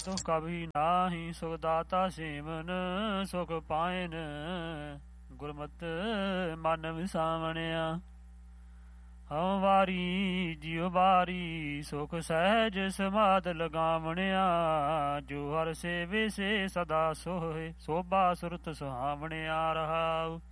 ਸੁਖ ਕਭੀ ਨਾਹੀ ਸੁਖ ਦਾਤਾ ਸੇਵਨ ਸੁਖ ਪਾਇਨ ਗੁਰਮਤਿ ਮਨ ਵਿਸਾਵਣਿਆ। ਹਉ ਵਾਰੀ ਜਿਉ ਵਾਰੀ ਸੁਖ ਸਹਿਜ ਸਮਾਧ ਲਗਾਵਣਿਆ। ਜੋ ਹਰ ਸੇਵੇ ਸੇ ਸਦਾ ਸੋਹੇ ਸੋਭਾ ਸੁਰਤ ਸੁਹਾਵਣਿਆ ਰਹਾਉ।